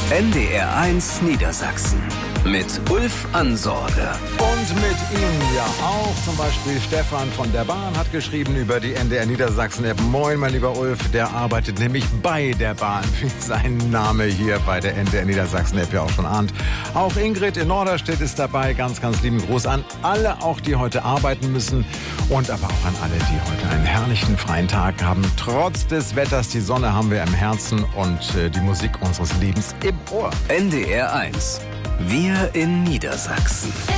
NDR1 Niedersachsen mit Ulf Ansorge. Und mit Ihnen ja auch. Zum Beispiel Stefan von der Bahn hat geschrieben über die NDR Niedersachsen App. Moin, mein lieber Ulf, der arbeitet nämlich bei der Bahn, wie sein Name hier bei der NDR Niedersachsen App ja auch schon ahnt. Auch Ingrid in Norderstedt ist dabei. Ganz, ganz lieben Gruß an alle, auch die heute arbeiten müssen. Und aber auch an alle, die heute einen herrlichen freien Tag haben. Trotz des Wetters, die Sonne haben wir im Herzen und die Musik unseres Lebens im Ohr. NDR1. Wir in Niedersachsen.